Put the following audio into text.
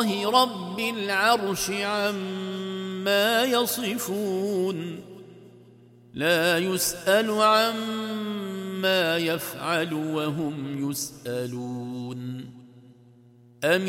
الله رب العرش عما يصفون لا يسأل عما يفعل وهم يسألون